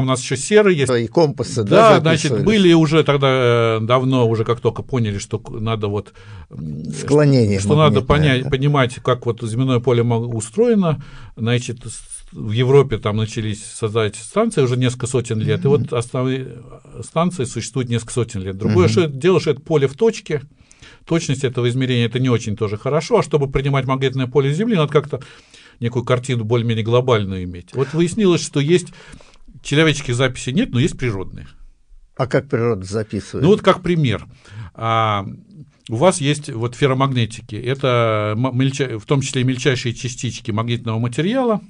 У нас еще серый есть. И компасы, да, значит, были уже тогда давно, уже как только поняли, что надо вот склонение, что надо понимать, как вот земное поле устроено, значит, в Европе там начались создать станции уже несколько сотен лет, и вот основные станции существуют несколько сотен лет. Другое дело, что это поле в точке, точность этого измерения это не очень тоже хорошо, а чтобы принимать магнитное поле Земли, надо как-то некую картину более-менее глобальную иметь. Вот выяснилось, что есть человеческих записей нет, но есть природные. А как природа записывает? Ну вот как пример. У вас есть вот ферромагнетики, это в том числе и мельчайшие частички магнитного материала.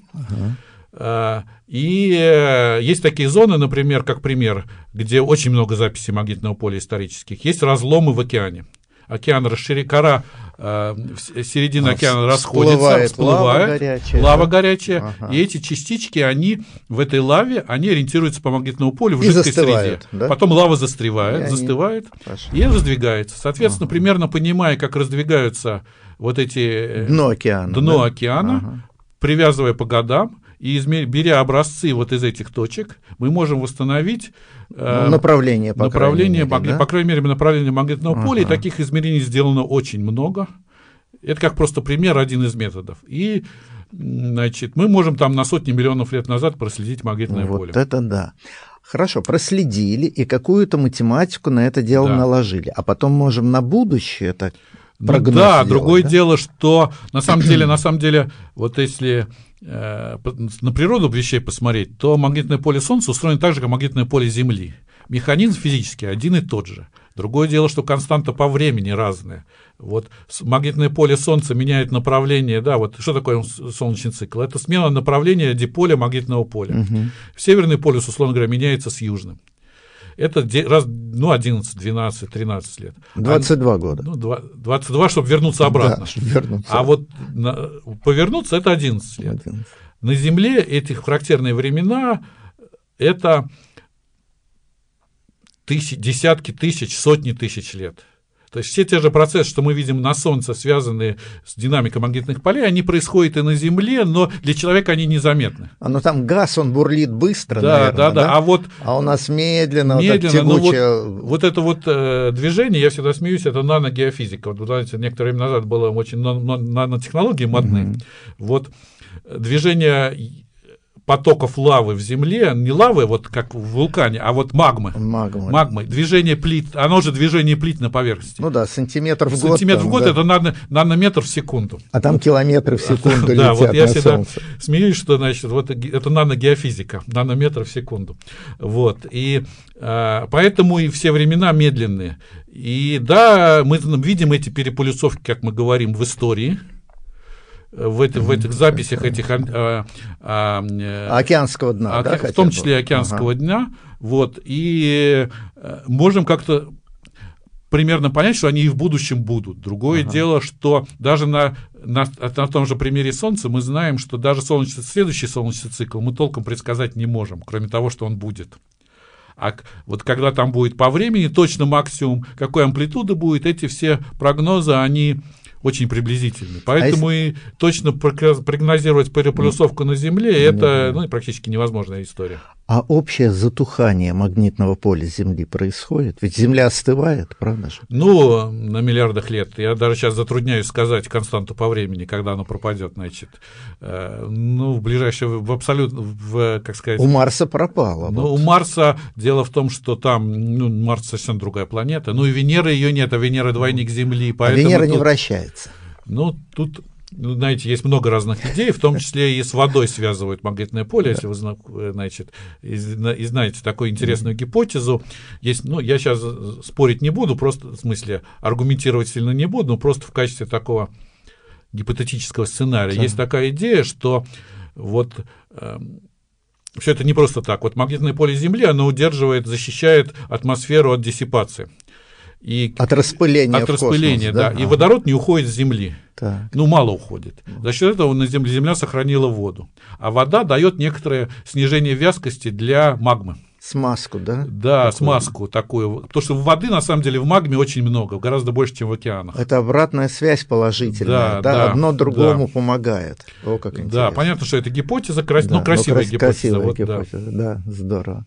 И есть такие зоны, например, как пример, где очень много записей магнитного поля исторических. Есть разломы в океане. Океан расширяется, кора, середина океана расходится, всплывает, лава горячая, и эти частички, они в этой лаве, они ориентируются по магнитному полю в жидкой среде. Да? Потом лава застывает и раздвигается. Соответственно, примерно понимая, как раздвигаются вот эти дно океана, привязывая по годам, и беря образцы вот из этих точек, мы можем восстановить направление, по крайней мере, направление магнитного поля, и таких измерений сделано очень много. Это как просто пример, один из методов. И, значит, мы можем там на сотни миллионов лет назад проследить магнитное поле. Вот это да. Хорошо, проследили и какую-то математику на это дело наложили, а потом можем на будущее так прогноз делать, другое дело, что на самом деле, вот если на природу вещей посмотреть, то магнитное поле Солнца устроено так же, как магнитное поле Земли. Механизм физически один и тот же. Другое дело, что константа по времени разная. Вот магнитное поле Солнца меняет направление, да, вот что такое солнечный цикл? Это смена направления диполя магнитного поля. Северный полюс, условно говоря, меняется с южным. Это 11, 12, 13 лет. 22 года. 22, чтобы вернуться обратно. Да, вернуться. А вот повернуться – это 11 лет. 11. На Земле эти характерные времена – это десятки тысяч, сотни тысяч лет. То есть все те же процессы, что мы видим на Солнце, связанные с динамикой магнитных полей, они происходят и на Земле, но для человека они незаметны. Но там газ, он бурлит быстро, наверное, да? А у нас медленно тягучее... Вот это вот движение, я всегда смеюсь, это наногеофизика. Вот, знаете, некоторое время назад было очень нанотехнологии модны. Вот движение потоков лавы в Земле, не лавы, вот как в вулкане, а вот магмы. Движение плит, оно же движение плит на поверхности. Ну да, сантиметр в год. Сантиметр в год, это нанометр в секунду. А там километры в секунду летят. Да, вот я всегда смеюсь, что, значит, вот это наногеофизика, нанометр в секунду. Вот, и поэтому и все времена медленные. И да, мы видим эти переполюсовки, как мы говорим, в истории, в этих записях этих океанского дна, в том числе океанского дня, вот, и можем как-то примерно понять, что они и в будущем будут. Другое дело, что даже на том же примере Солнца мы знаем, что даже следующий солнечный цикл мы толком предсказать не можем, кроме того, что он будет. А вот когда там будет по времени точно максимум, какой амплитуды будет, эти все прогнозы, они очень приблизительны. Поэтому и точно прогнозировать переполюсовку на Земле это практически невозможная история. А общее затухание магнитного поля Земли происходит? Ведь Земля остывает, правда же? Ну, на миллиардах лет. Я даже сейчас затрудняюсь сказать константу по времени, когда оно пропадет, значит. Ну, в ближайшее, как сказать... У Марса пропало. Ну, у Марса дело в том, что там, Марс совсем другая планета. Ну, и Венеры ее нет, а Венера двойник Земли. Поэтому Венера не вращается. Ну, тут... знаете, есть много разных идей, в том числе и с водой связывают магнитное поле, если вы, значит, и знаете такую интересную гипотезу. Есть, я сейчас спорить не буду, просто, в смысле, аргументировать сильно не буду, но просто в качестве такого гипотетического сценария. Есть такая идея, что вот все это не просто так. Вот магнитное поле Земли, оно защищает атмосферу от диссипации. От распыления в космос, да. И водород не уходит с Земли. Так. Мало уходит. За счет этого на Земле Земля сохранила воду. А вода дает некоторое снижение вязкости для магмы. Смазку, да? Да, смазку такую. Потому что воды, на самом деле, в магме очень много, гораздо больше, чем в океанах. Это обратная связь положительная. Да, одно другому помогает. О, как интересно. Да, понятно, что это гипотеза, красивая гипотеза. Да, здорово.